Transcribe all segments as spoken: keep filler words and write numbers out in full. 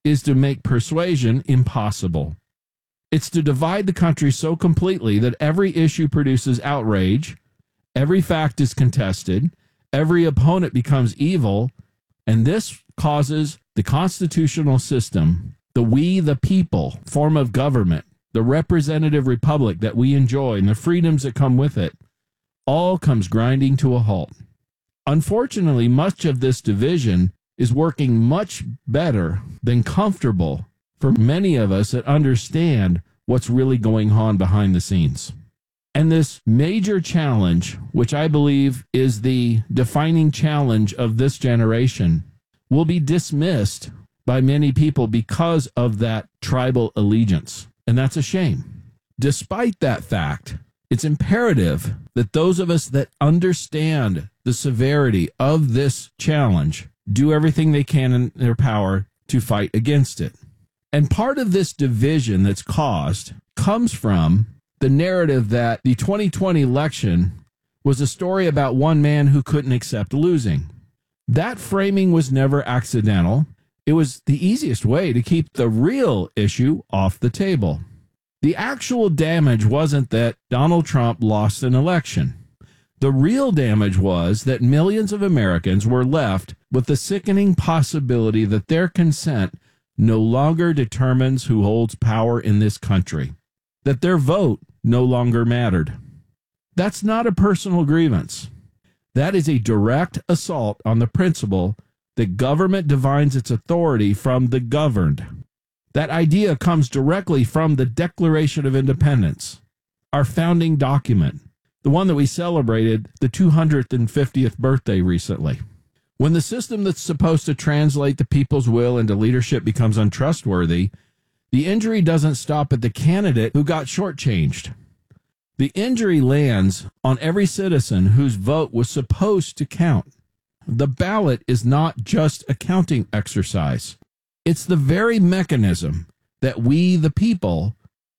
is to make persuasion impossible. It's to divide the country so completely that every issue produces outrage, every fact is contested, every opponent becomes evil, and this causes the constitutional system, the we the people form of government, the representative republic that we enjoy, and the freedoms that come with it, all comes grinding to a halt. Unfortunately, much of this division is working much better than comfortable for many of us that understand what's really going on behind the scenes. And this major challenge, which I believe is the defining challenge of this generation, will be dismissed by many people because of that tribal allegiance. And that's a shame. Despite that fact, it's imperative that those of us that understand the severity of this challenge do everything they can in their power to fight against it. And part of this division that's caused comes from the narrative that the twenty twenty election was a story about one man who couldn't accept losing. That framing was never accidental. It was the easiest way to keep the real issue off the table. The actual damage wasn't that Donald Trump lost an election. The real damage was that millions of Americans were left with the sickening possibility that their consent no longer determines who holds power in this country, that their vote no longer mattered. That's not a personal grievance. That is a direct assault on the principle that government divines its authority from the governed. That idea comes directly from the Declaration of Independence, our founding document, the one that we celebrated the two hundred fiftieth birthday recently. When the system that's supposed to translate the people's will into leadership becomes untrustworthy, the injury doesn't stop at the candidate who got shortchanged. The injury lands on every citizen whose vote was supposed to count. The ballot is not just a counting exercise. It's the very mechanism that we, the people,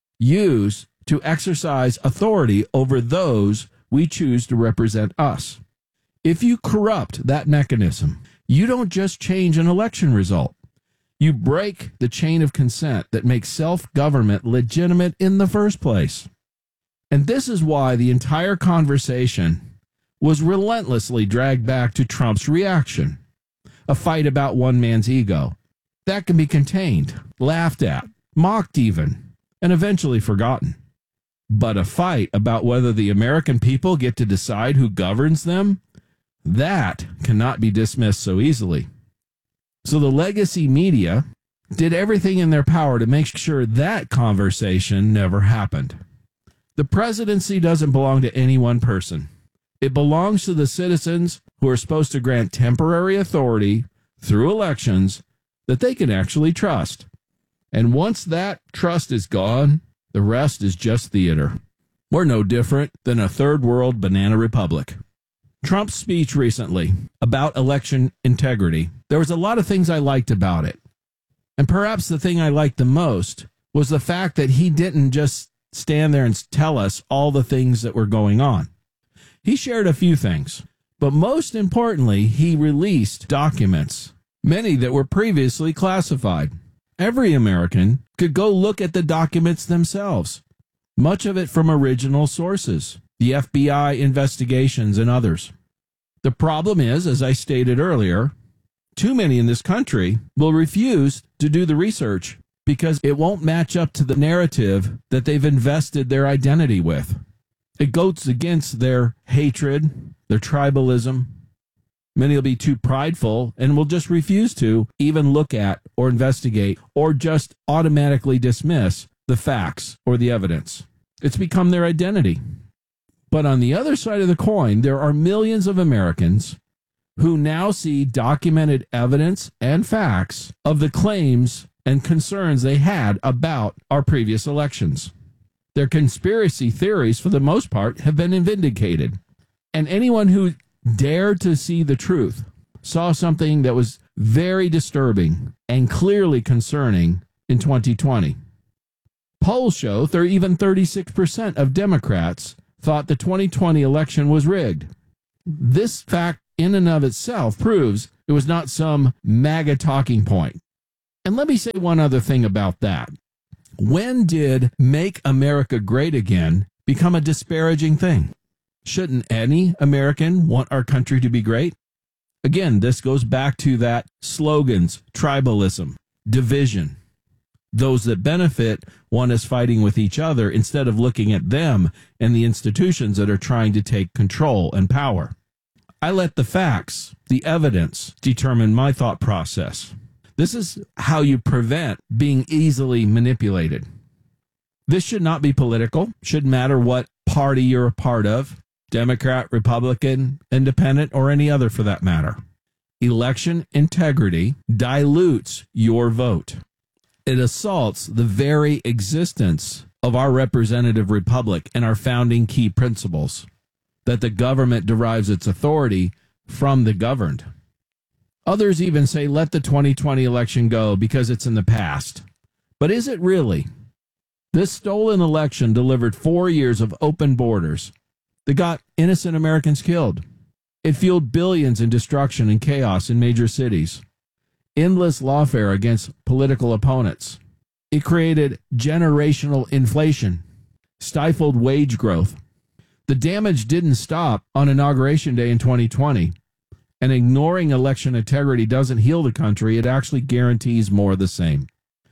use to exercise authority over those we choose to represent us. If you corrupt that mechanism, you don't just change an election result. You break the chain of consent that makes self-government legitimate in the first place. And this is why the entire conversation was relentlessly dragged back to Trump's reaction, a fight about one man's ego. That can be contained, laughed at, mocked even, and eventually forgotten. But a fight about whether the American people get to decide who governs them, that cannot be dismissed so easily. So the legacy media did everything in their power to make sure that conversation never happened. The presidency doesn't belong to any one person. It belongs to the citizens who are supposed to grant temporary authority through elections that they can actually trust. And once that trust is gone, the rest is just theater. We're no different than a third world banana republic. Trump's speech recently about election integrity, there was a lot of things I liked about it. And perhaps the thing I liked the most was the fact that he didn't just stand there and tell us all the things that were going on. He shared a few things, but most importantly, he released documents, many that were previously classified. Every American could go look at the documents themselves, much of it from original sources, the F B I investigations and others. The problem is, as I stated earlier, too many in this country will refuse to do the research because it won't match up to the narrative that they've invested their identity with. It goes against their hatred, their tribalism. Many will be too prideful and will just refuse to even look at or investigate or just automatically dismiss the facts or the evidence. It's become their identity. But on the other side of the coin, there are millions of Americans who now see documented evidence and facts of the claims and concerns they had about our previous elections. Their conspiracy theories, for the most part, have been vindicated. And anyone who dared to see the truth saw something that was very disturbing and clearly concerning in twenty twenty. Polls show that even thirty-six percent of Democrats thought the twenty twenty election was rigged. This fact in and of itself proves it was not some MAGA talking point. And let me say one other thing about that. When did Make America Great Again become a disparaging thing? Shouldn't any American want our country to be great? Again, this goes back to that slogans, tribalism, division. Those that benefit want us fighting with each other instead of looking at them and the institutions that are trying to take control and power. I let the facts, the evidence, determine my thought process. This is how you prevent being easily manipulated. This should not be political. Shouldn't matter what party you're a part of, Democrat, Republican, Independent, or any other for that matter. Election integrity dilutes your vote. It assaults the very existence of our representative republic and our founding key principles, that the government derives its authority from the governed. Others even say, let the twenty twenty election go because it's in the past. But is it really? This stolen election delivered four years of open borders that got innocent Americans killed. It fueled billions in destruction and chaos in major cities. Endless lawfare against political opponents. It created generational inflation, stifled wage growth. The damage didn't stop on Inauguration Day in twenty twenty. And ignoring election integrity doesn't heal the country. It actually guarantees more of the same.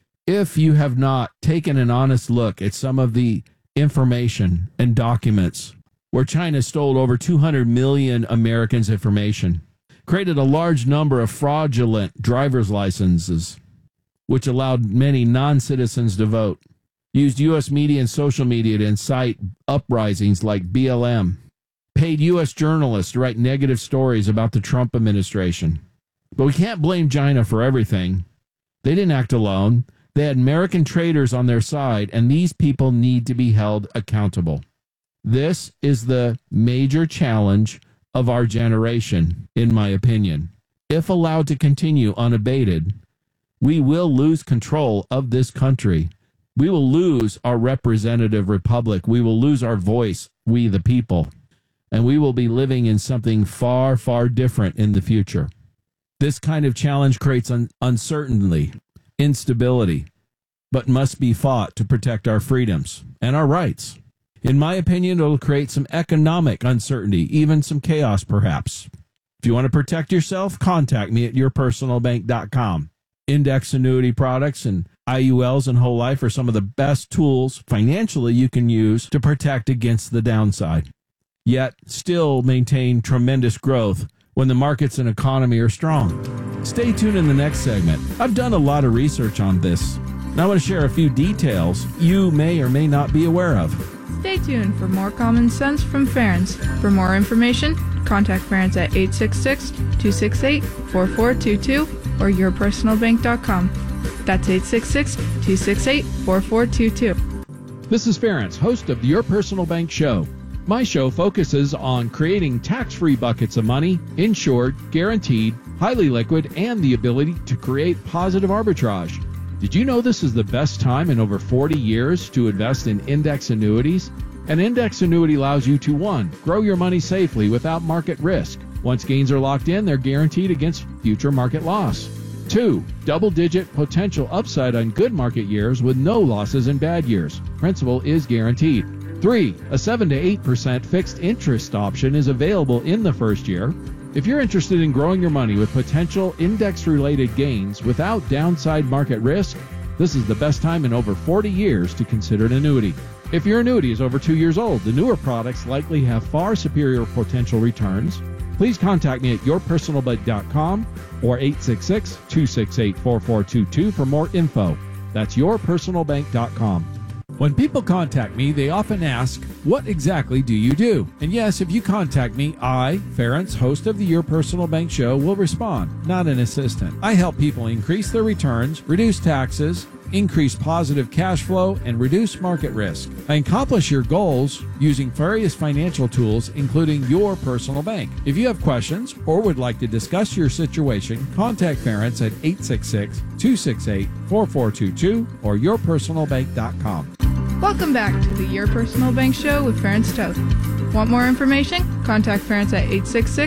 If you have not taken an honest look at some of the information and documents where China stole over two hundred million Americans' information, created a large number of fraudulent driver's licenses, which allowed many non-citizens to vote, used U S media and social media to incite uprisings like B L M, paid U S journalists to write negative stories about the Trump administration. But we can't blame China for everything. They didn't act alone. They had American traitors on their side, and these people need to be held accountable. This is the major challenge of our generation, in my opinion. If allowed to continue unabated, we will lose control of this country. We will lose our representative republic. We will lose our voice, we the people. And we will be living in something far, far different in the future. This kind of challenge creates un- uncertainty, instability, but must be fought to protect our freedoms and our rights. In my opinion, it'll create some economic uncertainty, even some chaos perhaps. If you want to protect yourself, contact me at your personal bank dot com. Index annuity products and I U Ls and whole life are some of the best tools financially you can use to protect against the downside, yet still maintain tremendous growth when the markets and economy are strong. Stay tuned in the next segment. I've done a lot of research on this, and I want to share a few details you may or may not be aware of. Stay tuned for more common sense from Ferenc. For more information, contact Ferenc at eight six six, two six eight, four four two two or your personal bank dot com. That's eight six six, two six eight, four four two two. This is Ferenc, host of the Your Personal Bank Show. My show focuses on creating tax-free buckets of money, insured, guaranteed, highly liquid, and the ability to create positive arbitrage. Did you know this is the best time in over forty years to invest in index annuities? An index annuity allows you to, one, grow your money safely without market risk. Once gains are locked in, they're guaranteed against future market loss. Two, double-digit potential upside on good market years with no losses in bad years. Principal is guaranteed. Three, a seven to eight percent fixed interest option is available in the first year. If you're interested in growing your money with potential index-related gains without downside market risk, this is the best time in over forty years to consider an annuity. If your annuity is over two years old, the newer products likely have far superior potential returns. Please contact me at your personal bank dot com or eight six six, two six eight, four four two two for more info. That's your personal bank dot com. When people contact me, they often ask, what exactly do you do? And yes, if you contact me, I, Ferenc, host of the Your Personal Bank Show, will respond, not an assistant. I help people increase their returns, reduce taxes, increase positive cash flow, and reduce market risk. I accomplish your goals using various financial tools, including your personal bank. If you have questions or would like to discuss your situation, contact Ferenc at eight six six, two six eight, four four two two or your personal bank dot com. Welcome back to the Your Personal Bank Show with Ferenc Toth. Want more information? Contact Ferenc at eight six six,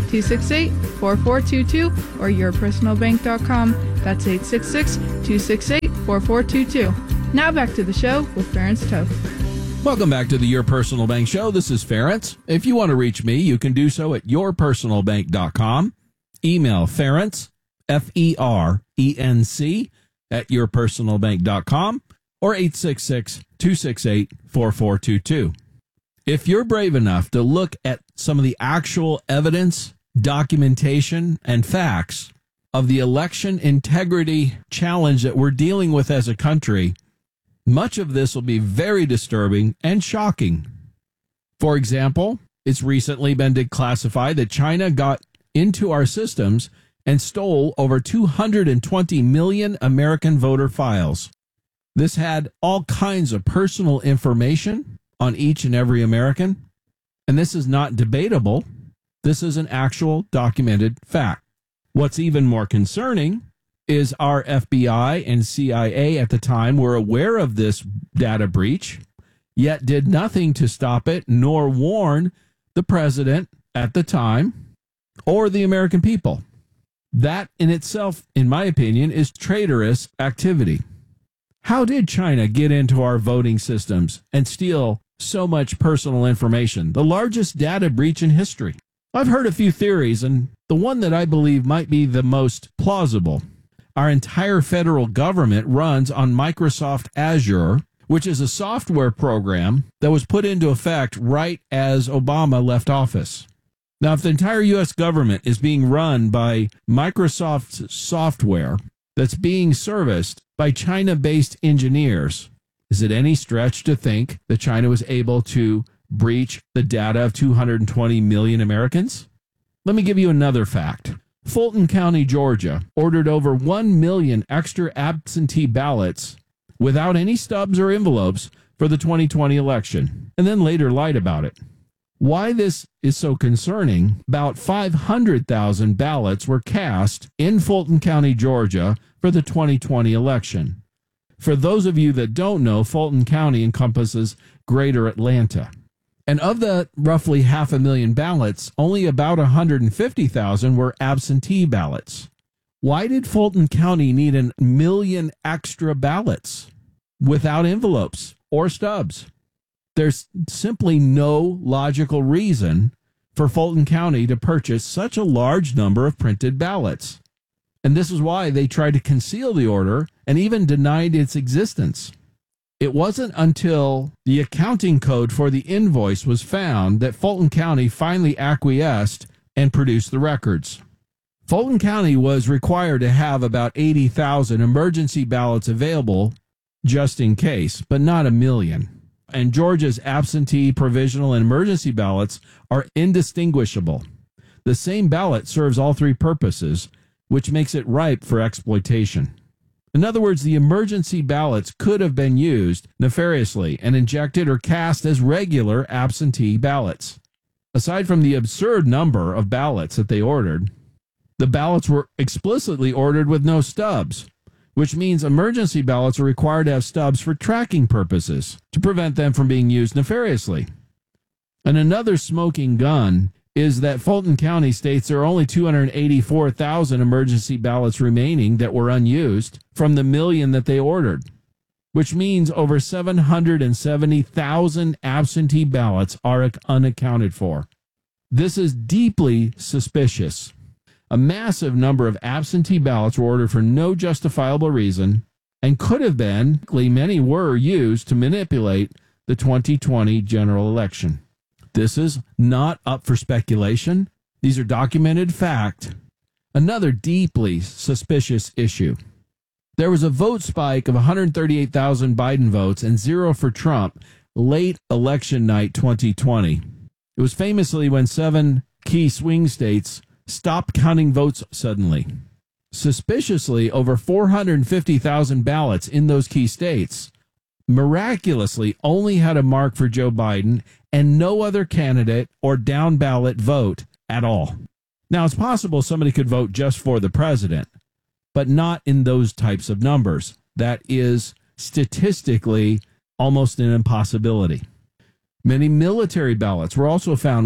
two six eight, four four two two or your personal bank dot com. That's eight six six, two six eight, four four two two. Now back to the show with Ference Toth. Welcome back to the Your Personal Bank Show. This is Ference. If you want to reach me, you can do so at your personal bank dot com. Email Ference, F E R E N C, at your personal bank dot com or eight six six, two six eight, four four two two. If you're brave enough to look at some of the actual evidence, documentation, and facts of the election integrity challenge that we're dealing with as a country, much of this will be very disturbing and shocking. For example, it's recently been declassified that China got into our systems and stole over two hundred twenty million American voter files. This had all kinds of personal information on each and every American, and this is not debatable. This is an actual documented fact. What's even more concerning is our F B I and C I A at the time were aware of this data breach, yet did nothing to stop it, nor warn the president at the time or the American people. That in itself, in my opinion, is traitorous activity. How did China get into our voting systems and steal so much personal information? The largest data breach in history. I've heard a few theories, and the one that I believe might be the most plausible. Our entire federal government runs on Microsoft Azure, which is a software program that was put into effect right as Obama left office. Now, if the entire U S government is being run by Microsoft software that's being serviced by China-based engineers, is it any stretch to think that China was able to breach the data of two hundred twenty million Americans? Let me give you another fact. Fulton County, Georgia, ordered over one million extra absentee ballots without any stubs or envelopes for the twenty twenty election, and then later lied about it. Why this is so concerning, about five hundred thousand ballots were cast in Fulton County, Georgia for the twenty twenty election. For those of you that don't know, Fulton County encompasses Greater Atlanta. And of the roughly half a million ballots, only about one hundred fifty thousand were absentee ballots. Why did Fulton County need a million extra ballots without envelopes or stubs? There's simply no logical reason for Fulton County to purchase such a large number of printed ballots. And this is why they tried to conceal the order and even denied its existence. It wasn't until the accounting code for the invoice was found that Fulton County finally acquiesced and produced the records. Fulton County was required to have about eighty thousand emergency ballots available just in case, but not a million. And Georgia's absentee, provisional, and emergency ballots are indistinguishable. The same ballot serves all three purposes, which makes it ripe for exploitation. In other words, the emergency ballots could have been used nefariously and injected or cast as regular absentee ballots. Aside from the absurd number of ballots that they ordered, the ballots were explicitly ordered with no stubs, which means emergency ballots are required to have stubs for tracking purposes to prevent them from being used nefariously. And another smoking gun is that Fulton County states there are only two hundred eighty-four thousand emergency ballots remaining that were unused from the million that they ordered, which means over seven hundred seventy thousand absentee ballots are unaccounted for. This is deeply suspicious. A massive number of absentee ballots were ordered for no justifiable reason and could have been, many were used to manipulate the twenty twenty general election. This is not up for speculation. These are documented fact. Another deeply suspicious issue. There was a vote spike of one hundred thirty-eight thousand Biden votes and zero for Trump late election night twenty twenty. It was famously when seven key swing states stopped counting votes suddenly. Suspiciously, over four hundred fifty thousand ballots in those key states miraculously only had a mark for Joe Biden and no other candidate or down ballot vote at all. Now, it's possible somebody could vote just for the president, but not in those types of numbers. That is statistically almost an impossibility. Many military ballots were also found with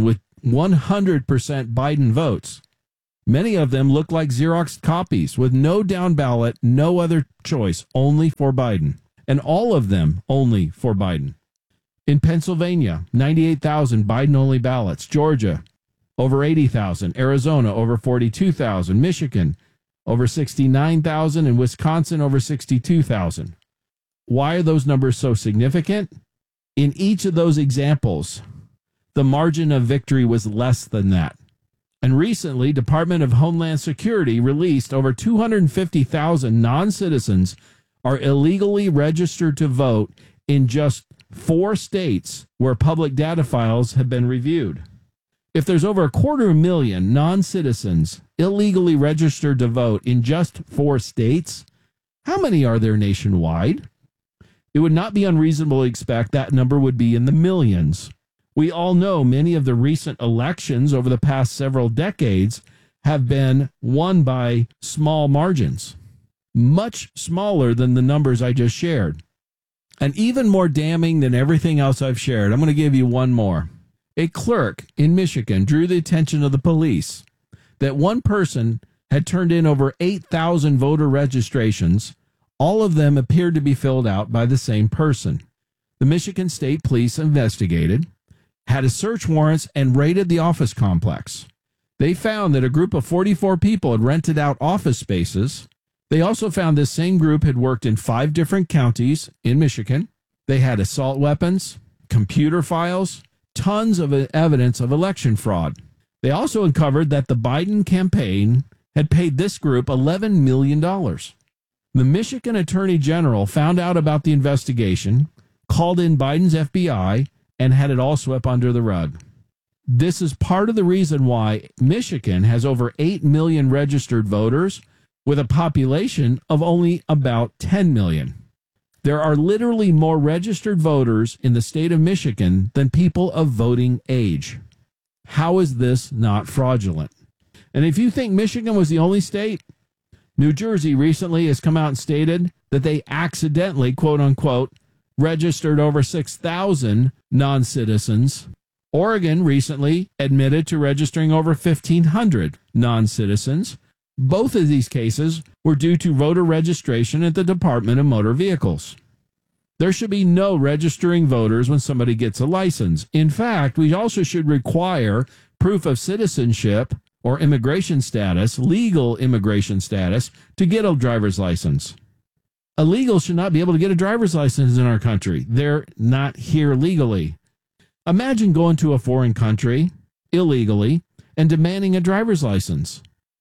one hundred percent Biden votes. Many of them look like Xerox copies with no down ballot, no other choice, only for Biden. And all of them only for Biden. In Pennsylvania, ninety-eight thousand Biden-only ballots. Georgia, over eighty thousand. Arizona, over forty-two thousand. Michigan, over sixty-nine thousand. And Wisconsin, over sixty-two thousand. Why are those numbers so significant? In each of those examples, the margin of victory was less than that. And recently, Department of Homeland Security released over two hundred fifty thousand non-citizens are illegally registered to vote in just four states where public data files have been reviewed. If there's over a quarter million non-citizens illegally registered to vote in just four states, how many are there nationwide? It would not be unreasonable to expect that number would be in the millions. We all know many of the recent elections over the past several decades have been won by small margins, much smaller than the numbers I just shared. And even more damning than everything else I've shared, I'm going to give you one more. A clerk in Michigan drew the attention of the police that one person had turned in over eight thousand voter registrations. All of them appeared to be filled out by the same person. The Michigan State Police investigated, had a search warrants, and raided the office complex. They found that a group of forty-four people had rented out office spaces. They also found this same group had worked in five different counties in Michigan. They had assault weapons, computer files, tons of evidence of election fraud. They also uncovered that the Biden campaign had paid this group eleven million dollars. The Michigan Attorney General found out about the investigation, called in Biden's F B I, and had it all swept under the rug. This is part of the reason why Michigan has over eight million registered voters with a population of only about ten million. There are literally more registered voters in the state of Michigan than people of voting age. How is this not fraudulent? And if you think Michigan was the only state, New Jersey recently has come out and stated that they accidentally, quote unquote, registered over six thousand non-citizens. Oregon recently admitted to registering over fifteen hundred non-citizens. Both of these cases were due to voter registration at the Department of Motor Vehicles. There should be no registering voters when somebody gets a license. In fact, we also should require proof of citizenship or immigration status, legal immigration status, to get a driver's license. Illegals should not be able to get a driver's license in our country. They're not here legally. Imagine going to a foreign country illegally and demanding a driver's license.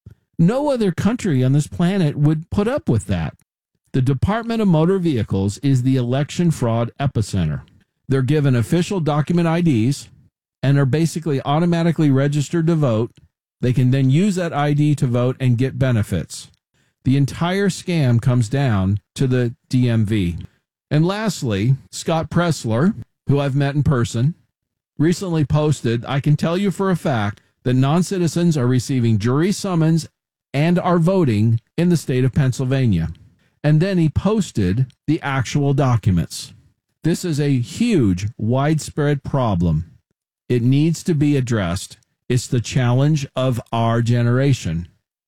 No other country on this planet would put up with that. The Department of Motor Vehicles is the election fraud epicenter. They're given official document I Ds and are basically automatically registered to vote. They can then use that I D to vote and get benefits. The entire scam comes down to the D M V. And lastly, Scott Pressler, who I've met in person, recently posted, I can tell you for a fact that non-citizens are receiving jury summons and are voting in the state of Pennsylvania. And then he posted the actual documents. This is a huge, widespread problem. It needs to be addressed. It's the challenge of our generation.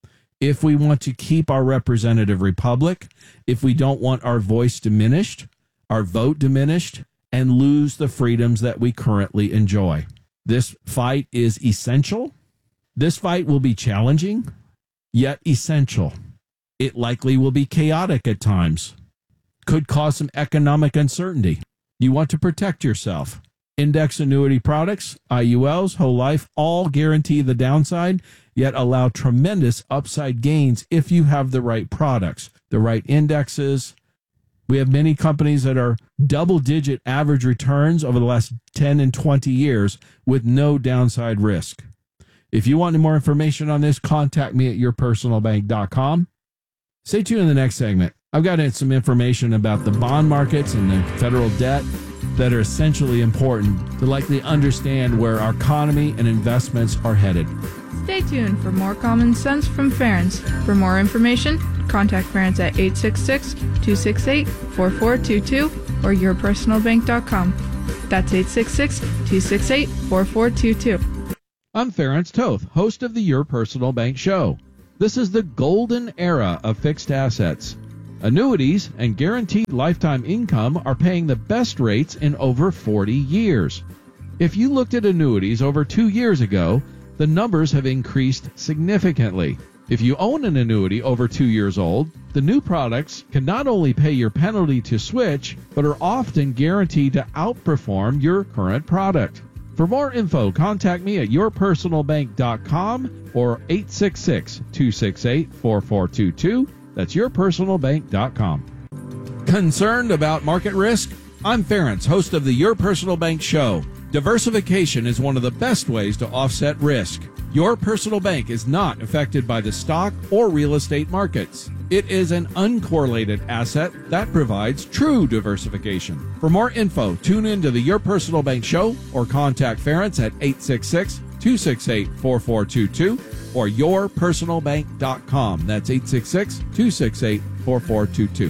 If we want to keep our representative republic, if we don't want our voice diminished, our vote diminished, and lose the freedoms that we currently enjoy. This fight is essential. This fight will be challenging, yet essential. It likely will be chaotic at times. Could cause some economic uncertainty. You want to protect yourself. Index annuity products, I U Ls, whole life, all guarantee the downside, yet allow tremendous upside gains if you have the right products, the right indexes. We have many companies that are double-digit average returns over the last ten and twenty years with no downside risk. If you want more information on this, contact me at your personal bank dot com. Stay tuned in the next segment. I've got some information about the bond markets and the federal debt that are essentially important to likely understand where our economy and investments are headed. Stay tuned for more common sense from Ference. For more information, contact Ference at eight six six, two six eight, four four two two or your personal bank dot com. That's eight six six, two six eight, four four two two. I'm Ference Toth, host of the Your Personal Bank Show. This is the golden era of fixed assets. Annuities and guaranteed lifetime income are paying the best rates in over forty years. If you looked at annuities over two years ago, the numbers have increased significantly. If you own an annuity over two years old, the new products can not only pay your penalty to switch, but are often guaranteed to outperform your current product. For more info, contact me at your personal bank dot com or eight six six, two six eight, four four two two. That's your personal bank dot com. Concerned about market risk? I'm Ference, host of the Your Personal Bank Show. Diversification is one of the best ways to offset risk. Your personal bank is not affected by the stock or real estate markets. It is an uncorrelated asset that provides true diversification. For more info, tune in to the Your Personal Bank Show or contact Ference at eight six six, two six eight, four four two two or your personal bank dot com. That's eight six six, two six eight, four four two two.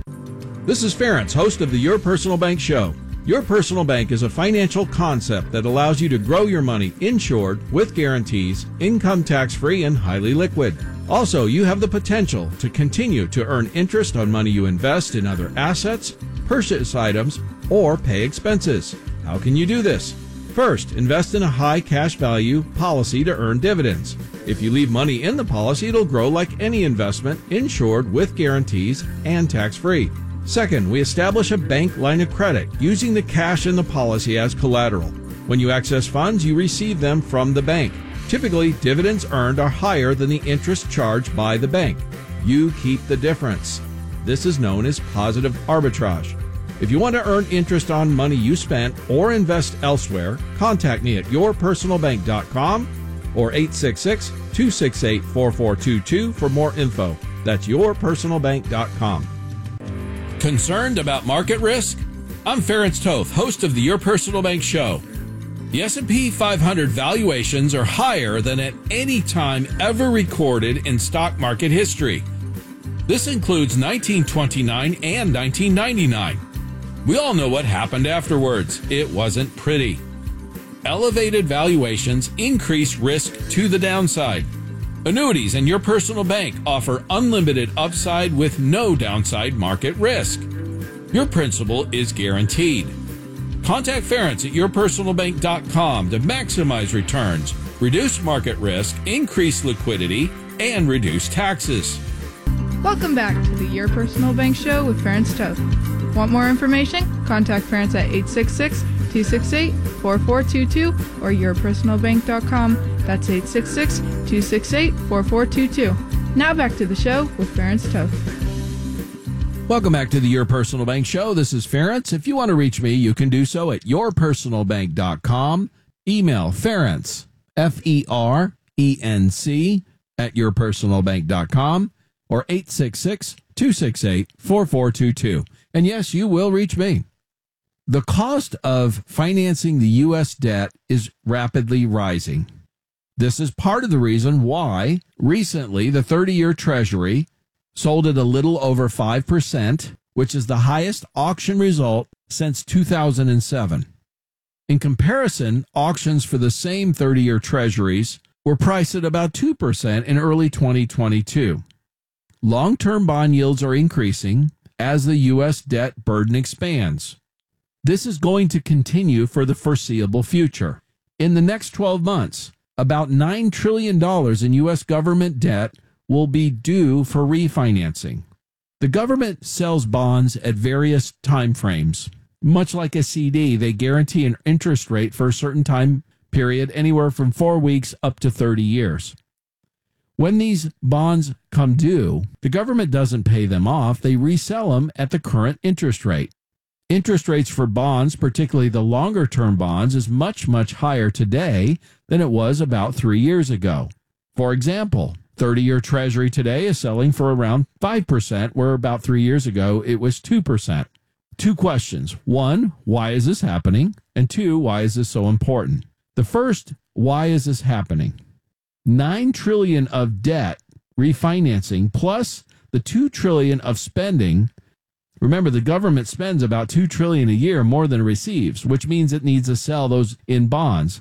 This is Ference, host of the Your Personal Bank Show. Your Personal Bank is a financial concept that allows you to grow your money insured with guarantees, income tax-free, and highly liquid. Also, you have the potential to continue to earn interest on money you invest in other assets, purchase items, or pay expenses. How can you do this? First, invest in a high cash value policy to earn dividends. If you leave money in the policy, it'll grow like any investment, insured with guarantees and tax-free. Second, we establish a bank line of credit using the cash in the policy as collateral. When you access funds, you receive them from the bank. Typically, dividends earned are higher than the interest charged by the bank. You keep the difference. This is known as positive arbitrage. If you want to earn interest on money you spent or invest elsewhere, contact me at your personal bank dot com or eight six six, two six eight, four four two two for more info. That's your personal bank dot com. Concerned about market risk? I'm Ference Toth, host of the Your Personal Bank Show. The S and P five hundred valuations are higher than at any time ever recorded in stock market history. This includes nineteen twenty-nine and nineteen ninety-nine. We all know what happened afterwards. It wasn't pretty. Elevated valuations increase risk to the downside. Annuities and Your Personal Bank offer unlimited upside with no downside market risk. Your principal is guaranteed. Contact Ference at your personal bank dot com to maximize returns, reduce market risk, increase liquidity, and reduce taxes. Welcome back to the Your Personal Bank Show with Ference Toth. Want more information? Contact Ference at eight six six, two six eight, four four two two or your personal bank dot com. That's eight six six, two six eight, four four two two. Now back to the show with Ference Toth. Welcome back to the Your Personal Bank Show. This is Ference. If you want to reach me, you can do so at your personal bank dot com. Email Ference, F E R E N C, at your personal bank dot com or eight six six, two six eight, four four two two. And yes, you will reach me. The cost of financing the U S debt is rapidly rising. This is part of the reason why recently the thirty-year Treasury sold at a little over five percent, which is the highest auction result since two thousand seven. In comparison, auctions for the same thirty-year Treasuries were priced at about two percent in early twenty twenty-two. Long-term bond yields are increasing as the U S debt burden expands. This is going to continue for the foreseeable future. In the next twelve months, about nine trillion dollars in U S government debt will be due for refinancing. The government sells bonds at various time frames. Much like a C D, they guarantee an interest rate for a certain time period, anywhere from four weeks up to thirty years. When these bonds come due, the government doesn't pay them off. They resell them at the current interest rate. Interest rates for bonds, particularly the longer-term bonds, is much, much higher today than it was about three years ago. For example, thirty-year Treasury today is selling for around five percent, where about three years ago it was two percent. Two questions. One, why is this happening? And two, why is this so important? The first, why is this happening? nine trillion dollars of debt refinancing plus the two trillion dollars of spending. Remember, the government spends about two trillion dollars a year more than it receives, which means it needs to sell those in bonds.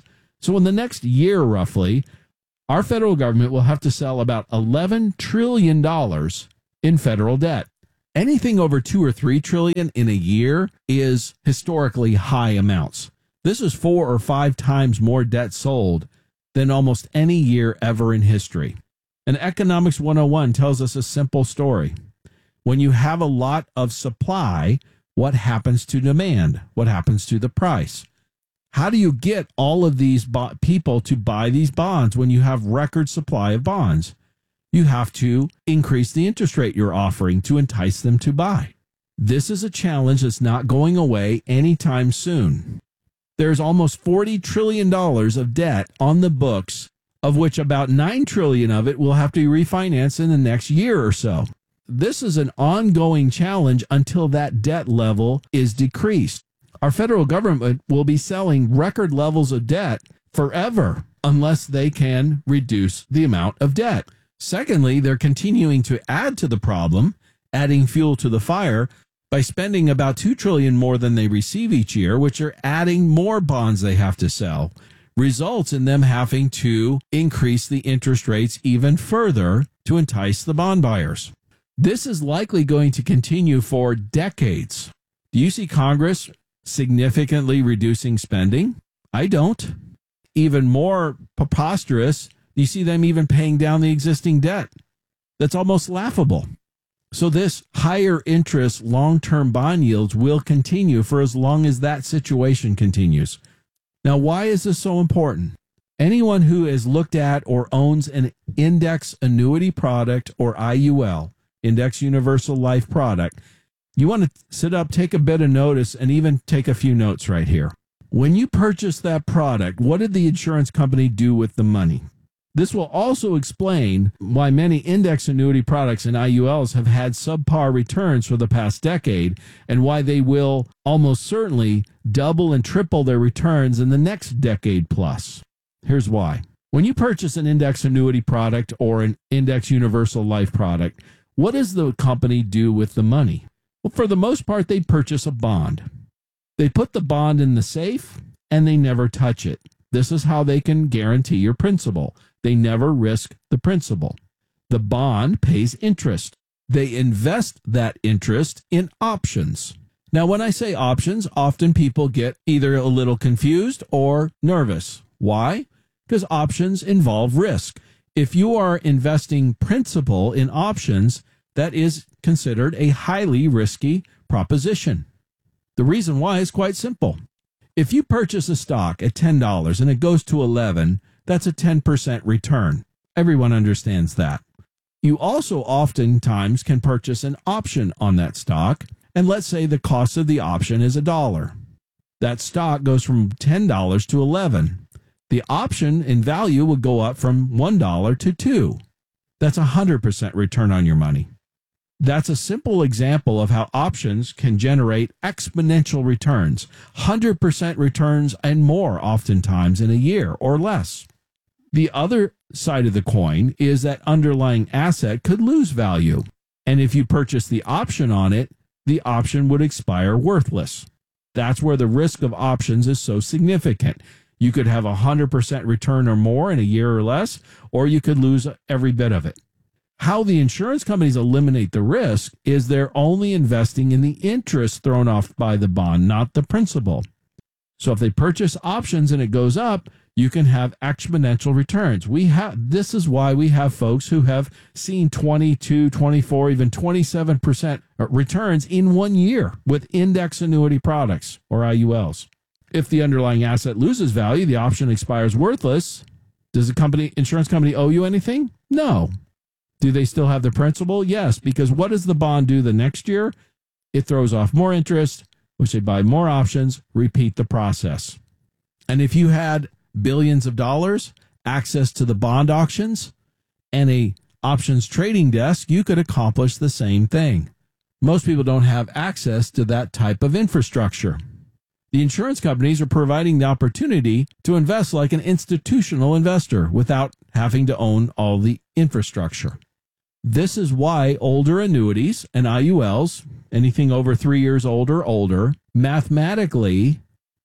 So in the next year, roughly, our federal government will have to sell about eleven trillion dollars in federal debt. Anything over two or three trillion in a year is historically high amounts. This is four or five times more debt sold than almost any year ever in history. And Economics one oh one tells us a simple story. When you have a lot of supply, what happens to demand? What happens to the price? How do you get all of these bo- people to buy these bonds when you have record supply of bonds? You have to increase the interest rate you're offering to entice them to buy. This is a challenge that's not going away anytime soon. There's almost forty trillion dollars of debt on the books, of which about nine trillion dollars of it will have to be refinanced in the next year or so. This is an ongoing challenge until that debt level is decreased. Our federal government will be selling record levels of debt forever unless they can reduce the amount of debt. Secondly, they're continuing to add to the problem, adding fuel to the fire, by spending about two trillion dollars more than they receive each year, which are adding more bonds they have to sell, results in them having to increase the interest rates even further to entice the bond buyers. This is likely going to continue for decades. Do you see Congress significantly reducing spending? I don't. Even more preposterous, you see them even paying down the existing debt. That's almost laughable. So this higher interest long-term bond yields will continue for as long as that situation continues. Now, why is this so important? Anyone who has looked at or owns an index annuity product or I U L, Index Universal Life product, you want to sit up, take a bit of notice, and even take a few notes right here. When you purchase that product, what did the insurance company do with the money? This will also explain why many index annuity products and I U Ls have had subpar returns for the past decade, and why they will almost certainly double and triple their returns in the next decade plus. Here's why. When you purchase an index annuity product or an Index Universal Life product, what does the company do with the money? Well, for the most part, they purchase a bond. They put the bond in the safe, and they never touch it. This is how they can guarantee your principal. They never risk the principal. The bond pays interest. They invest that interest in options. Now, when I say options, often people get either a little confused or nervous. Why? Because options involve risk. If you are investing principal in options, that is considered a highly risky proposition. The reason why is quite simple. If you purchase a stock at ten dollars and it goes to eleven dollars, that's a ten percent return. Everyone understands that. You also oftentimes can purchase an option on that stock, and let's say the cost of the option is a dollar. That stock goes from ten dollars to eleven dollars. The option in value would go up from one dollar to two dollars. That's a one hundred percent return on your money. That's a simple example of how options can generate exponential returns, one hundred percent returns and more oftentimes in a year or less. The other side of the coin is that underlying asset could lose value. And if you purchase the option on it, the option would expire worthless. That's where the risk of options is so significant. You could have a one hundred percent return or more in a year or less, or you could lose every bit of it. How the insurance companies eliminate the risk is they're only investing in the interest thrown off by the bond, not the principal. So if they purchase options and it goes up, you can have exponential returns. We have this is why we have folks who have seen twenty-two, twenty-four, even twenty-seven percent returns in one year with index annuity products or I U Ls. If the underlying asset loses value, the option expires worthless. Does the company, insurance company owe you anything? No. Do they still have the principal? Yes, because what does the bond do the next year? It throws off more interest, which they buy more options, repeat the process. And if you had billions of dollars, access to the bond auctions, and a options trading desk, you could accomplish the same thing. Most people don't have access to that type of infrastructure. The insurance companies are providing the opportunity to invest like an institutional investor without having to own all the infrastructure. This is why older annuities and I U Ls, anything over three years old or older, mathematically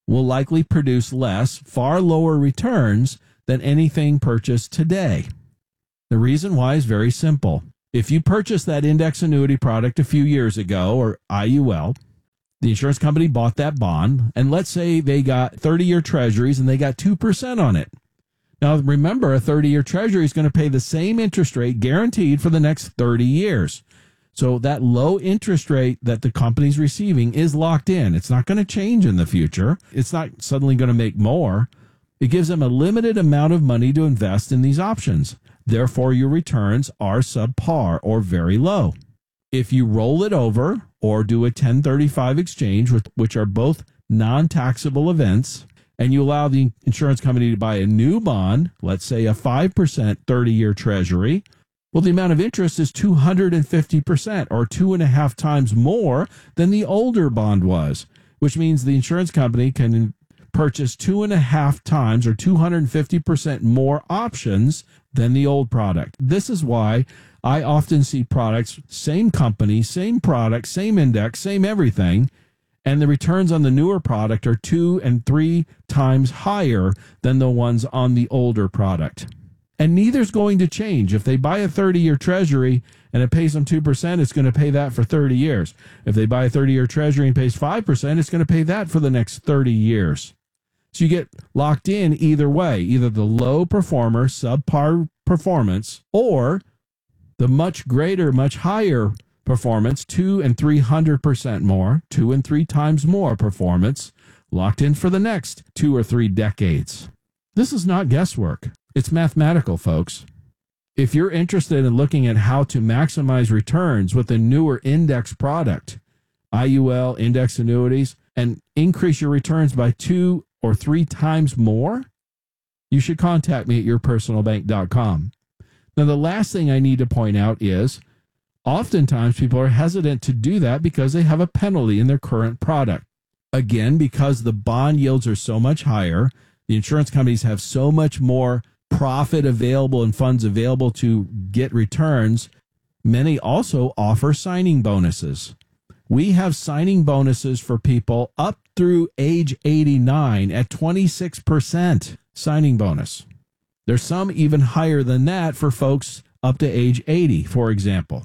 will likely produce less, far lower returns than anything purchased today. The reason why is very simple. If you purchased that index annuity product a few years ago, or I U L, the insurance company bought that bond, and let's say they got thirty-year treasuries and they got two percent on it. Now, remember, a thirty-year treasury is going to pay the same interest rate guaranteed for the next thirty years. So that low interest rate that the company's receiving is locked in. It's not going to change in the future. It's not suddenly going to make more. It gives them a limited amount of money to invest in these options. Therefore, your returns are subpar or very low. If you roll it over or do a ten thirty-five exchange, which are both non-taxable events, and you allow the insurance company to buy a new bond, let's say a five percent thirty-year treasury, well, the amount of interest is two hundred fifty percent or two and a half times more than the older bond was, which means the insurance company can purchase two and a half times or two hundred fifty percent more options than the old product. This is why I often see products, same company, same product, same index, same everything, and the returns on the newer product are two and three times higher than the ones on the older product. And neither's going to change. If they buy a thirty-year treasury and it pays them two percent, it's going to pay that for thirty years. If they buy a thirty-year treasury and pays five percent, it's going to pay that for the next thirty years. So you get locked in either way, either the low performer, subpar performance, or the much greater, much higher performance, two and three hundred percent more, two and three times more performance, locked in for the next two or three decades. This is not guesswork. It's mathematical, folks. If you're interested in looking at how to maximize returns with a newer index product, I U L, index annuities, and increase your returns by two or three times more, you should contact me at your personal bank dot com. Now, the last thing I need to point out is oftentimes people are hesitant to do that because they have a penalty in their current product. Again, because the bond yields are so much higher, the insurance companies have so much more profit available and funds available to get returns. Many also offer signing bonuses. We have signing bonuses for people up through age eighty-nine at twenty-six percent signing bonus. There's some even higher than that for folks up to age eighty, for example,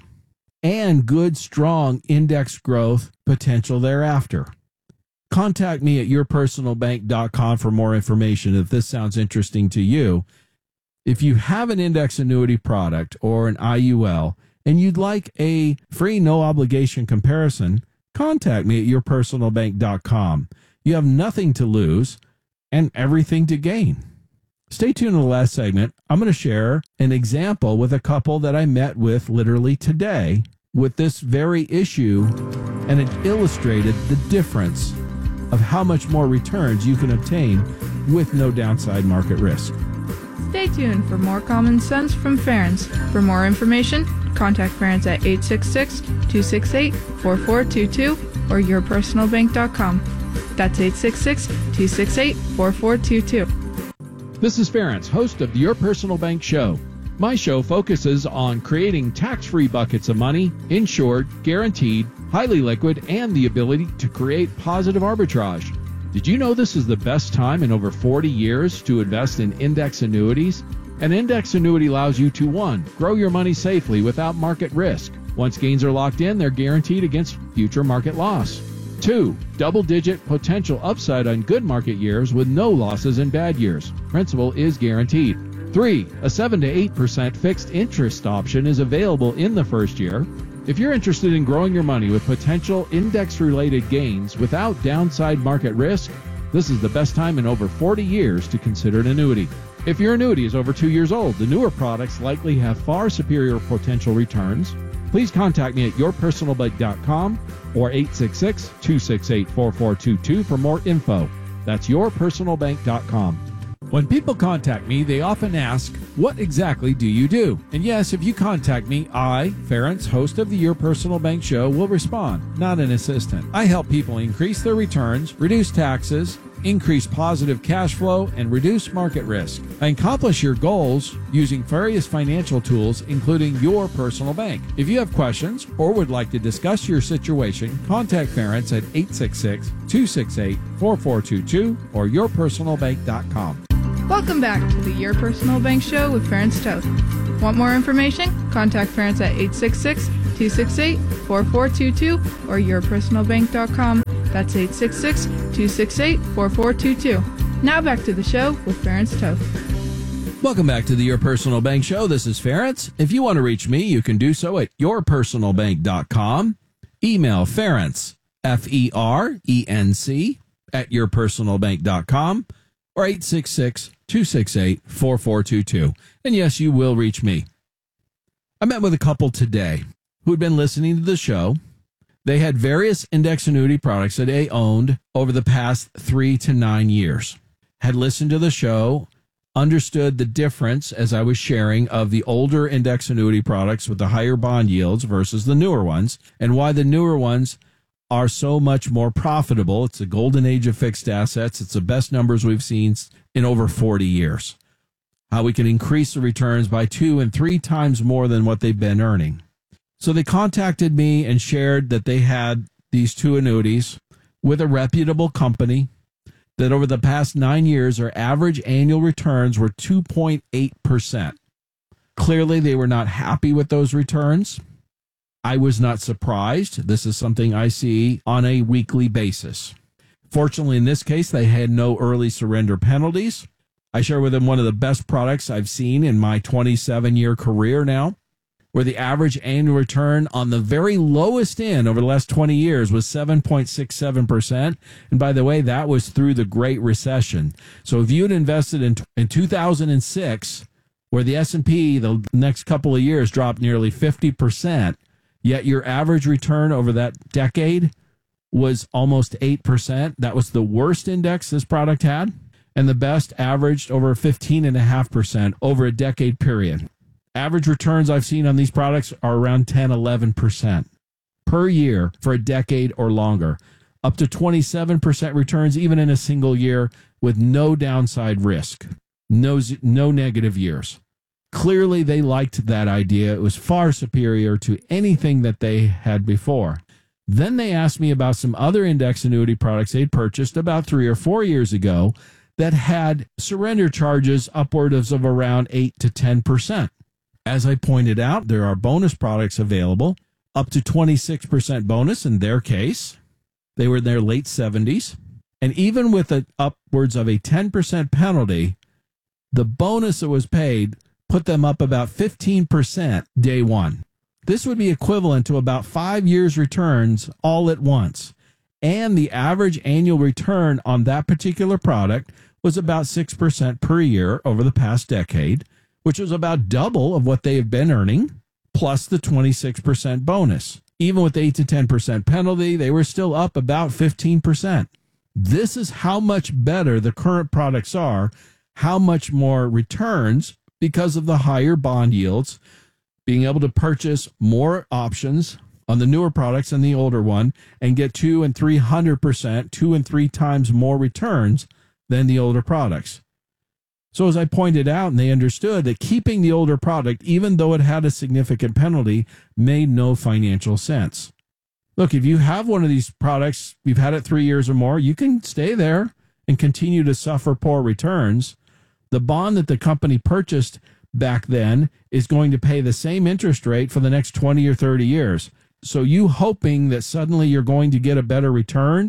and good, strong index growth potential thereafter. Contact me at your personal bank dot com for more information if this sounds interesting to you. If you have an index annuity product or an I U L and you'd like a free, no obligation comparison, contact me at your personal bank dot com. You have nothing to lose and everything to gain. Stay tuned in the last segment. I'm going to share an example with a couple that I met with literally today with this very issue, and it illustrated the difference of how much more returns you can obtain with no downside market risk. Stay tuned for more common sense from Ference. For more information, contact Ference at eight six six, two six eight, four four two two or your personal bank dot com. That's eight six six, two six eight, four four two two. This is Ference, host of the Your Personal Bank Show. My show focuses on creating tax-free buckets of money, insured, guaranteed, highly liquid, and the ability to create positive arbitrage. Did you know this is the best time in over forty years to invest in index annuities? An index annuity allows you to, one, grow your money safely without market risk. Once gains are locked in, they're guaranteed against future market loss. Two, double-digit potential upside on good market years with no losses in bad years. Principal is guaranteed. Three, a seven to eight percent fixed interest option is available in the first year. If you're interested in growing your money with potential index-related gains without downside market risk, this is the best time in over forty years to consider an annuity. If your annuity is over two years old, the newer products likely have far superior potential returns. Please contact me at your personal bank dot com or eight six six, two six eight, four four two two for more info. That's your personal bank dot com. When people contact me, they often ask, what exactly do you do? And yes, if you contact me, I, Ference, host of the Your Personal Bank Show, will respond, not an assistant. I help people increase their returns, reduce taxes, increase positive cash flow, and reduce market risk. Accomplish your goals using various financial tools, including your personal bank. If you have questions or would like to discuss your situation, contact Ference at eight six six, two six eight, four four two two or your personal bank dot com. Welcome back to the Your Personal Bank Show with Ference Toth. Want more information? Contact Ference at eight six six, two six eight, four four two two or your personal bank dot com. That's eight six six, two six eight, four four two two. Now back to the show with Ference Toth. Welcome back to the Your Personal Bank Show. This is Ference. If you want to reach me, you can do so at your personal bank dot com. Email Ference, F E R E N C, at your personal bank dot com or eight six six, two six eight, four four two two. And yes, you will reach me. I met with a couple today who had been listening to the show. They had various index annuity products that they owned over the past three to nine years, had listened to the show, understood the difference, as I was sharing, of the older index annuity products with the higher bond yields versus the newer ones, and why the newer ones are so much more profitable. It's the golden age of fixed assets. It's the best numbers we've seen in over forty years. How we can increase the returns by two and three times more than what they've been earning. So they contacted me and shared that they had these two annuities with a reputable company that over the past nine years, their average annual returns were two point eight percent. Clearly, they were not happy with those returns. I was not surprised. This is something I see on a weekly basis. Fortunately, in this case, they had no early surrender penalties. I share with them one of the best products I've seen in my twenty-seven year career now, where the average annual return on the very lowest end over the last twenty years was seven point six seven percent. And by the way, that was through the Great Recession. So if you had invested in, in two thousand six, where the S and P the next couple of years dropped nearly fifty percent, yet your average return over that decade was almost eight percent. That was the worst index this product had, and the best averaged over fifteen point five percent over a decade period. Average returns I've seen on these products are around ten, eleven percent per year for a decade or longer, up to twenty-seven percent returns even in a single year with no downside risk, no, no negative years. Clearly, they liked that idea. It was far superior to anything that they had before. Then they asked me about some other index annuity products they'd purchased about three or four years ago that had surrender charges upwards of around eight to ten percent. As I pointed out, there are bonus products available, up to twenty-six percent bonus in their case. They were in their late seventies. And even with a, upwards of a ten percent penalty, the bonus that was paid put them up about fifteen percent day one. This would be equivalent to about five years' returns all at once. And the average annual return on that particular product was about six percent per year over the past decade, which was about double of what they have been earning, plus the twenty-six percent bonus. Even with eight to ten percent penalty, they were still up about fifteen percent. This is how much better the current products are, how much more returns because of the higher bond yields, being able to purchase more options on the newer products than the older one and get two and three hundred percent, two and three times more returns than the older products. So as I pointed out, and they understood that keeping the older product, even though it had a significant penalty, made no financial sense. Look, if you have one of these products, you've had it three years or more, you can stay there and continue to suffer poor returns. The bond that the company purchased back then is going to pay the same interest rate for the next twenty or thirty years. So you hoping that suddenly you're going to get a better return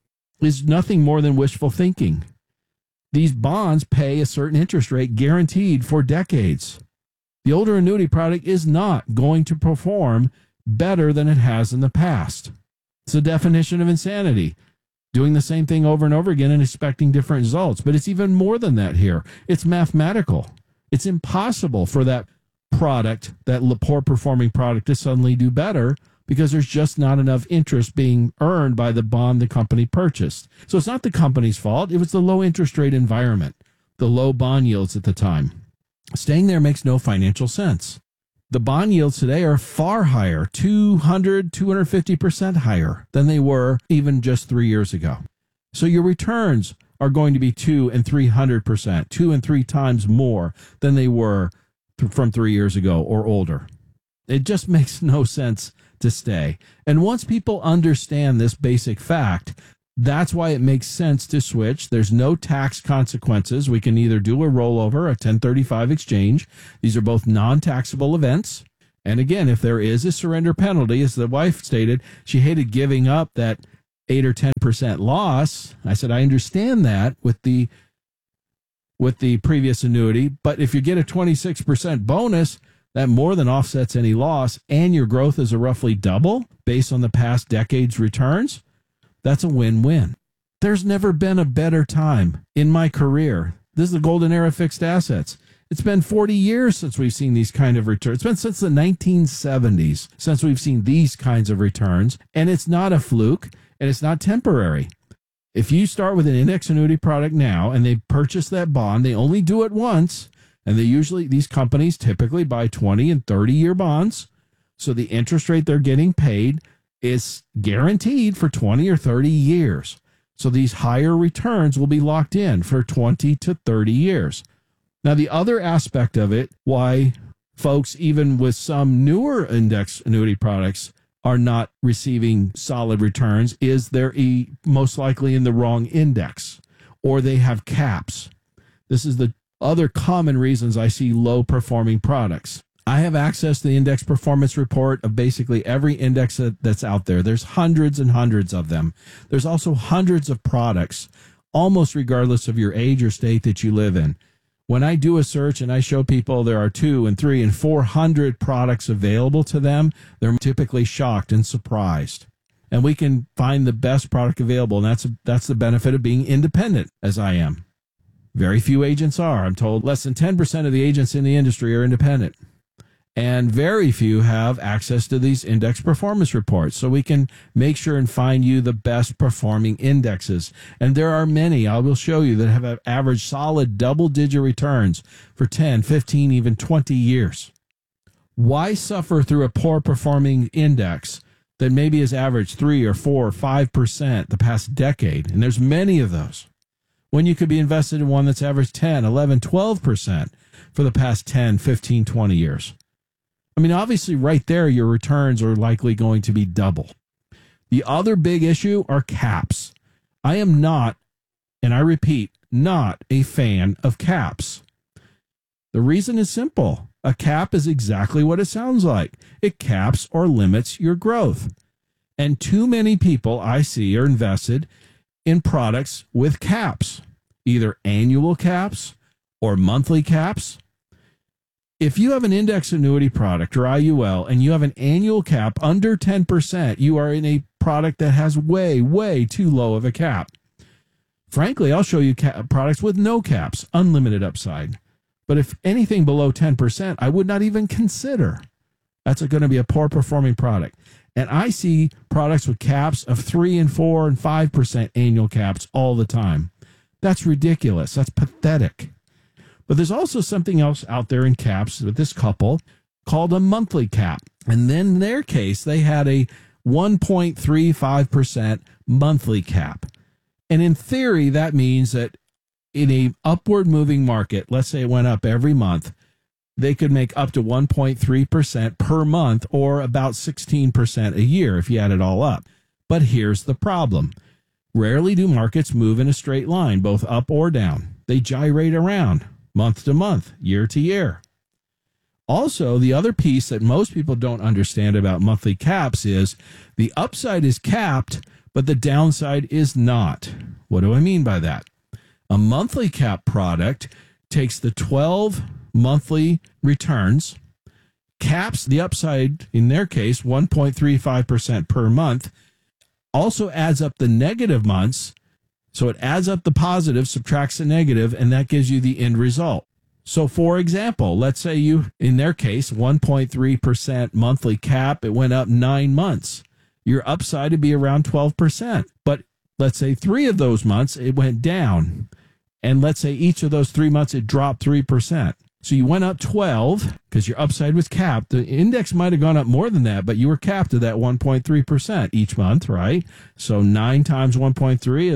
is nothing more than wishful thinking. These bonds pay a certain interest rate guaranteed for decades. The older annuity product is not going to perform better than it has in the past. It's the definition of insanity. Doing the same thing over and over again and expecting different results. But it's even more than that here. It's mathematical. It's impossible for that product, that poor performing product, to suddenly do better because there's just not enough interest being earned by the bond the company purchased. So it's not the company's fault. It was the low interest rate environment, the low bond yields at the time. Staying there makes no financial sense. The bond yields today are far higher, two hundred, two hundred fifty percent higher than they were even just three years ago. So your returns are going to be two and three hundred percent, two and three times more than they were th- from three years ago or older. It just makes no sense to stay. And once people understand this basic fact, that's why it makes sense to switch. There's no tax consequences. We can either do a rollover, a ten thirty-five exchange. These are both non-taxable events. And again, if there is a surrender penalty, as the wife stated, she hated giving up that eight or ten percent loss. I said, I understand that with the with the previous annuity, but if you get a twenty-six percent bonus, that more than offsets any loss, and your growth is a roughly double based on the past decade's returns, that's a win-win. There's never been a better time in my career. This is the golden era of fixed assets. It's been forty years since we've seen these kind of returns. It's been since the nineteen seventies since we've seen these kinds of returns, and it's not a fluke. And it's not temporary. If you start with an index annuity product now and they purchase that bond, they only do it once. And they usually, these companies typically buy twenty and thirty year bonds. So the interest rate they're getting paid is guaranteed for twenty or thirty years. So these higher returns will be locked in for twenty to thirty years. Now, the other aspect of it, why folks, even with some newer index annuity products, are not receiving solid returns is they're e- most likely in the wrong index, or they have caps. This is the other common reasons I see low performing products. I have access to the index performance report of basically every index that, that's out there. There's hundreds and hundreds of them. There's also hundreds of products, almost regardless of your age or state that you live in. When I do a search and I show people there are two and three and four hundred products available to them, they're typically shocked and surprised. And we can find the best product available, and that's that's the benefit of being independent, as I am. Very few agents are. I'm told less than ten percent of the agents in the industry are independent. And very few have access to these index performance reports. So we can make sure and find you the best performing indexes. And there are many, I will show you, that have averaged solid double-digit returns for ten, fifteen, even twenty years. Why suffer through a poor performing index that maybe has averaged three or four or five percent the past decade? And there's many of those. When you could be invested in one that's averaged ten, eleven, twelve percent for the past ten, fifteen, twenty years. I mean, obviously, right there, your returns are likely going to be double. The other big issue are caps. I am not, and I repeat, not a fan of caps. The reason is simple. A cap is exactly what it sounds like. It caps or limits your growth. And too many people I see are invested in products with caps, either annual caps or monthly caps. If you have an index annuity product or I U L and you have an annual cap under ten percent, you are in a product that has way, way too low of a cap. Frankly, I'll show you ca- products with no caps, unlimited upside. But if anything below ten percent, I would not even consider. That's going to be a poor performing product. And I see products with caps of three and four and five percent annual caps all the time. That's ridiculous. That's pathetic. But there's also something else out there in caps with this couple called a monthly cap. And then in their case, they had a one point three five percent monthly cap. And in theory, that means that in a upward moving market, let's say it went up every month, they could make up to one point three percent per month or about sixteen percent a year if you add it all up. But here's the problem. Rarely do markets move in a straight line, both up or down. They gyrate around month to month, year to year. Also, the other piece that most people don't understand about monthly caps is the upside is capped, but the downside is not. What do I mean by that? A monthly cap product takes the twelve monthly returns, caps the upside, in their case, one point three five percent per month, also adds up the negative months. So it adds up the positive, subtracts the negative, and that gives you the end result. So, for example, let's say you, in their case, one point three percent monthly cap, it went up nine months. Your upside would be around twelve percent. But let's say three of those months, it went down. And let's say each of those three months, it dropped three percent. So you went up twelve because your upside was capped. The index might have gone up more than that, but you were capped at that one point three percent each month, right? So nine times one point three is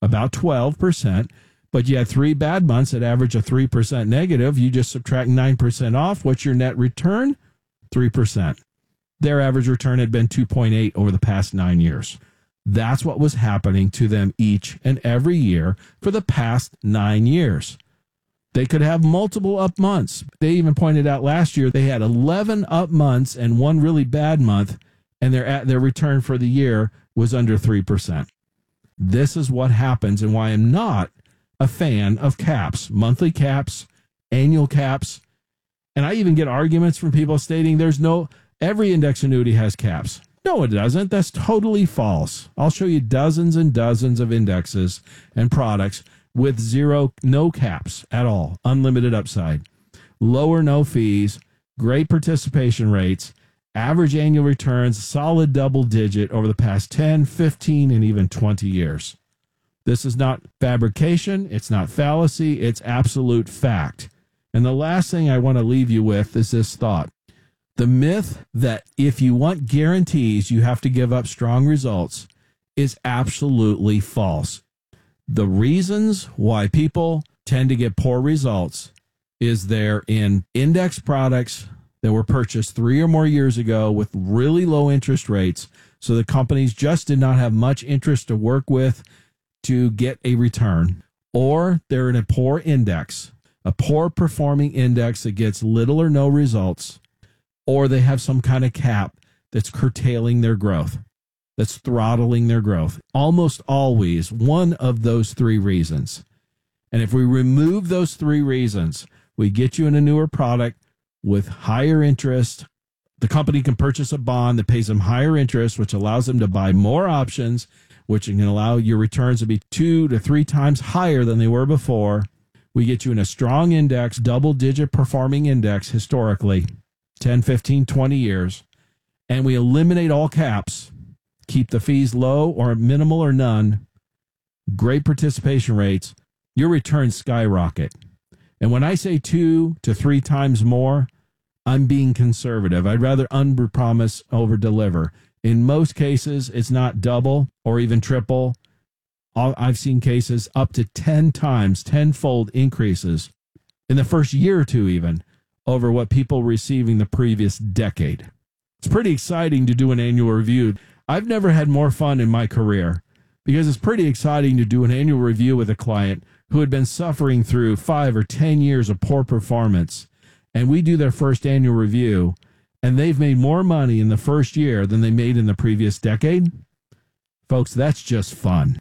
about twelve percent, but you had three bad months that average a three percent negative. You just subtract nine percent off. What's your net return? three percent. Their average return had been two point eight over the past nine years. That's what was happening to them each and every year for the past nine years. They could have multiple up months. They even pointed out last year they had eleven up months and one really bad month, and their their return for the year was under three percent. This is what happens and why I'm not a fan of caps, monthly caps, annual caps. And I even get arguments from people stating there's no, every index annuity has caps. No, it doesn't. That's totally false. I'll show you dozens and dozens of indexes and products with zero, no caps at all, unlimited upside, lower no fees, great participation rates, average annual returns, solid double digit over the past ten, fifteen, and even twenty years. This is not fabrication. It's not fallacy. It's absolute fact. And the last thing I want to leave you with is this thought. The myth that if you want guarantees, you have to give up strong results is absolutely false. The reasons why people tend to get poor results is they're in index products that were purchased three or more years ago with really low interest rates. So the companies just did not have much interest to work with to get a return, or they're in a poor index, a poor performing index that gets little or no results, or they have some kind of cap that's curtailing their growth, that's throttling their growth. Almost always one of those three reasons. And if we remove those three reasons, we get you in a newer product with higher interest. The company can purchase a bond that pays them higher interest, which allows them to buy more options, which can allow your returns to be two to three times higher than they were before. We get you in a strong index, double-digit performing index historically, ten, fifteen, twenty years, and we eliminate all caps, keep the fees low or minimal or none, great participation rates, your returns skyrocket. And when I say two to three times more, I'm being conservative. I'd rather under-promise, over-deliver. In most cases, it's not double or even triple. I've seen cases up to ten times, tenfold increases in the first year or two even over what people were receiving the previous decade. It's pretty exciting to do an annual review. I've never had more fun in my career because it's pretty exciting to do an annual review with a client who had been suffering through five or ten years of poor performance. And we do their first annual review, and they've made more money in the first year than they made in the previous decade. Folks, that's just fun.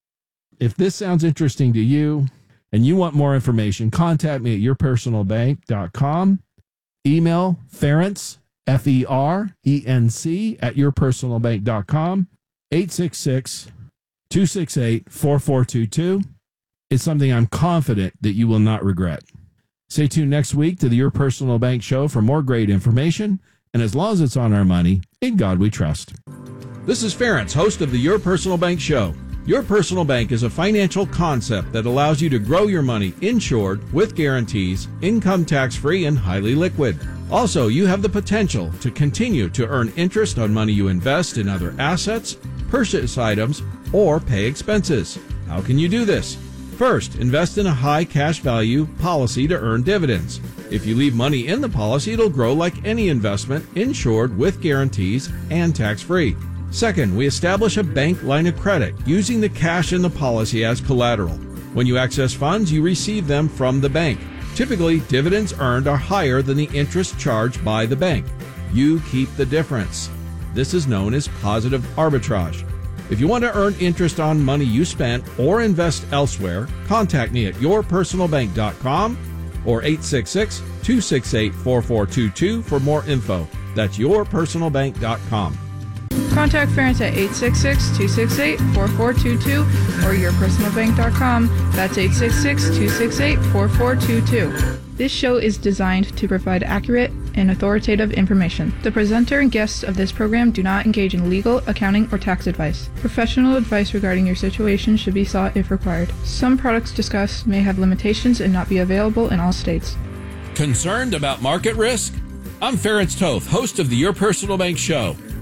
If this sounds interesting to you and you want more information, contact me at your personal bank dot com. Email Ferenc, F E R E N C, at your personal bank dot com, eight six six, two six eight, four four two two. It's something I'm confident that you will not regret. Stay tuned next week to the Your Personal Bank Show for more great information. And as long as it's on our money, in God we trust. This is Ferenc, host of the Your Personal Bank Show. Your Personal Bank is a financial concept that allows you to grow your money insured with guarantees, income tax-free, and highly liquid. Also, you have the potential to continue to earn interest on money you invest in other assets, purchase items, or pay expenses. How can you do this? First, invest in a high cash value policy to earn dividends. If you leave money in the policy, it'll grow like any investment, insured with guarantees and tax-free. Second, we establish a bank line of credit using the cash in the policy as collateral. When you access funds, you receive them from the bank. Typically, dividends earned are higher than the interest charged by the bank. You keep the difference. This is known as positive arbitrage. If you want to earn interest on money you spent or invest elsewhere, contact me at your personal bank dot com or eight six six, two six eight, four four two two for more info. That's your personal bank dot com. Contact Ferenc at eight six six, two six eight, four four two two or your personal bank dot com. That's eight six six, two six eight, four four two two. This show is designed to provide accurate and authoritative information. The presenter and guests of this program do not engage in legal, accounting, or tax advice. Professional advice regarding your situation should be sought if required. Some products discussed may have limitations and not be available in all states. Concerned about market risk? I'm Ferenc Toth, host of the Your Personal Bank Show.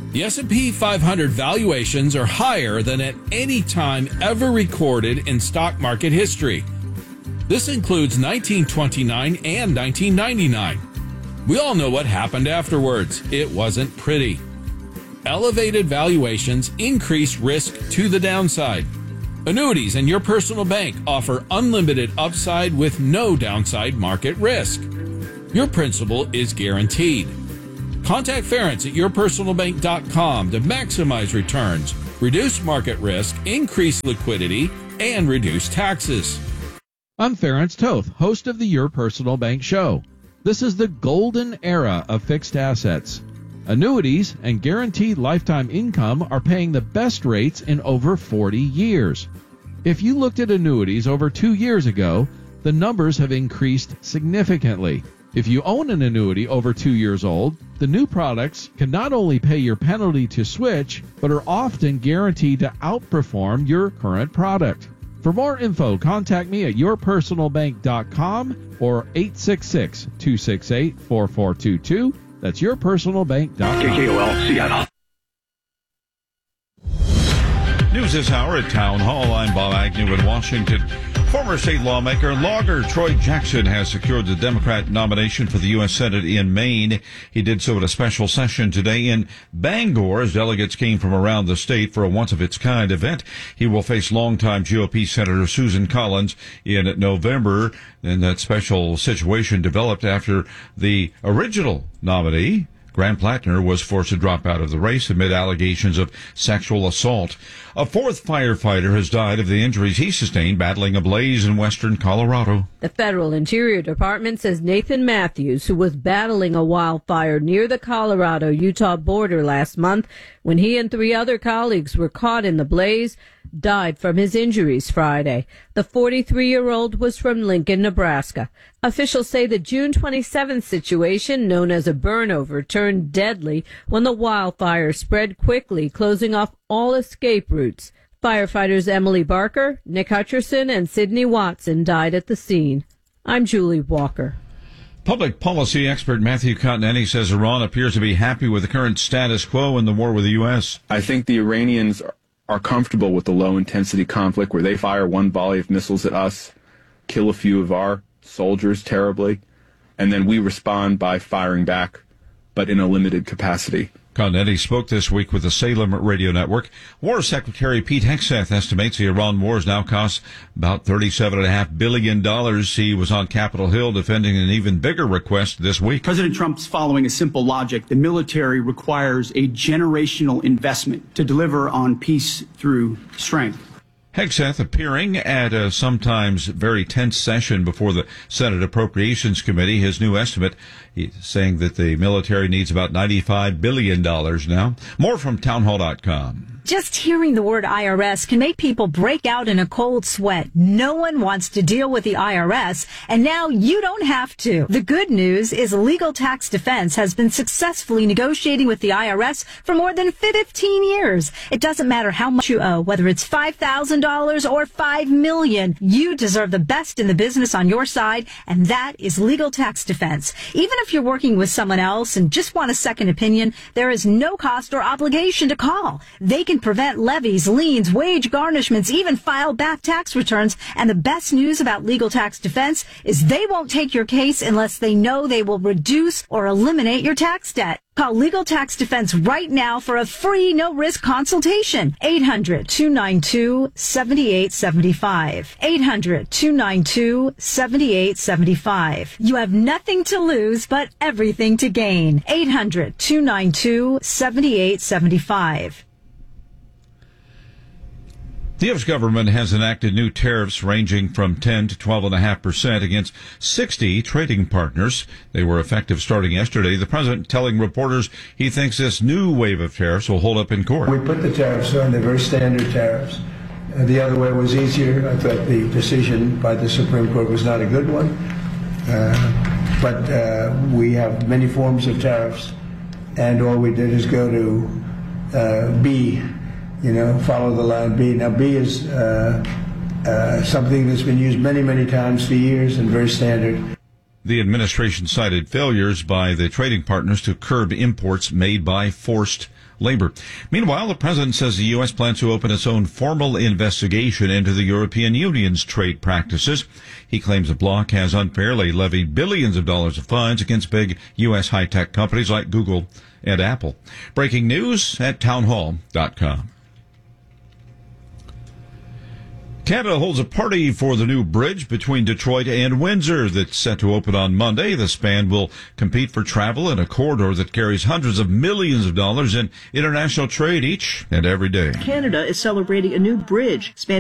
The S and P five hundred valuations are higher than at any time ever recorded in stock market history. This includes nineteen twenty-nine and nineteen ninety-nine. We all know what happened afterwards. It wasn't pretty. Elevated valuations increase risk to the downside. Annuities and Your Personal Bank offer unlimited upside with no downside market risk. Your principal is guaranteed. Contact Ference at your personal bank dot com to maximize returns, reduce market risk, increase liquidity, and reduce taxes. I'm Ference Toth, host of the Your Personal Bank Show. This is the golden era of fixed assets. Annuities and guaranteed lifetime income are paying the best rates in over forty years. If you looked at annuities over two years ago, the numbers have increased significantly. If you own an annuity over two years old, the new products can not only pay your penalty to switch, but are often guaranteed to outperform your current product. For more info, contact me at your personal bank dot com or eight six six, two six eight, four four two two. That's your personal bank dot com. K K O L, Seattle. News this hour at Town Hall. I'm Bob Agnew in Washington. Former state lawmaker and logger Troy Jackson has secured the Democrat nomination for the U S Senate in Maine. He did so at a special session today in Bangor as delegates came from around the state for a once-of-its-kind event. He will face longtime G O P Senator Susan Collins in November. And that special situation developed after the original nominee, Graham Plattner, was forced to drop out of the race amid allegations of sexual assault. A fourth firefighter has died of the injuries he sustained battling a blaze in western Colorado. The Federal Interior Department says Nathan Matthews, who was battling a wildfire near the Colorado-Utah border last month when he and three other colleagues were caught in the blaze, died from his injuries Friday. The forty-three-year-old was from Lincoln, Nebraska. Officials say the June twenty-seventh situation, known as a burnover, turned deadly when the wildfire spread quickly, closing off all escape routes. Firefighters Emily Barker, Nick Hutcherson, and Sidney Watson died at the scene. I'm Julie Walker. Public policy expert Matthew Continetti says Iran appears to be happy with the current status quo in the war with the U S. I think the Iranians are comfortable with the low-intensity conflict where they fire one volley of missiles at us, kill a few of our soldiers terribly, and then we respond by firing back, but in a limited capacity. Continetti spoke this week with the Salem Radio Network. War Secretary Pete Hegseth estimates the Iran wars now cost about thirty-seven point five billion dollars. He was on Capitol Hill defending an even bigger request this week. President Trump's following a simple logic. The military requires a generational investment to deliver on peace through strength. Hegseth appearing at a sometimes very tense session before the Senate Appropriations Committee. His new estimate, he's saying that the military needs about ninety-five billion dollars now. More from townhall dot com. Just hearing the word I R S can make people break out in a cold sweat. No one wants to deal with the I R S, and now you don't have to. The good news is Legal Tax Defense has been successfully negotiating with the I R S for more than fifteen years. It doesn't matter how much you owe, whether it's five thousand dollars or five million dollars. You deserve the best in the business on your side, and that is Legal Tax Defense. Even if you're working with someone else and just want a second opinion, there is no cost or obligation to call. They can prevent levies, liens, wage garnishments, even file back tax returns. And the best news about Legal Tax Defense is they won't take your case unless they know they will reduce or eliminate your tax debt. Call Legal Tax Defense right now for a free, no-risk consultation. eight hundred, two nine two, seven eight seven five. eight hundred, two nine two, seven eight seven five. You have nothing to lose, but everything to gain. eight hundred, two nine two, seven eight seven five. The U S government has enacted new tariffs ranging from ten to twelve point five percent against sixty trading partners. They were effective starting yesterday. The president telling reporters he thinks this new wave of tariffs will hold up in court. We put the tariffs on. They're very standard tariffs. Uh, the other way was easier. I thought the decision by the Supreme Court was not a good one. Uh, but uh, we have many forms of tariffs, and all we did is go to uh, B. You know, follow the line B. Now, B is uh, uh, something that's been used many, many times for years and very standard. The administration cited failures by the trading partners to curb imports made by forced labor. Meanwhile, the president says the U S plans to open its own formal investigation into the European Union's trade practices. He claims the bloc has unfairly levied billions of dollars of fines against big U S high-tech companies like Google and Apple. Breaking news at townhall dot com. Canada holds a party for the new bridge between Detroit and Windsor that's set to open on Monday. The span will compete for travel in a corridor that carries hundreds of millions of dollars in international trade each and every day. Canada is celebrating a new bridge spanning